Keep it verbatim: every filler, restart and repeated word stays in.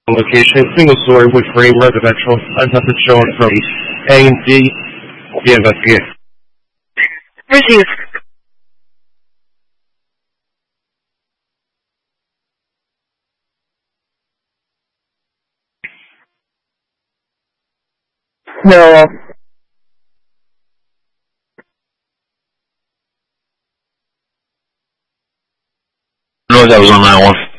location, single story wood frame residential, untested showing from A and C. The investigate. Receive. No. No, that was on that one.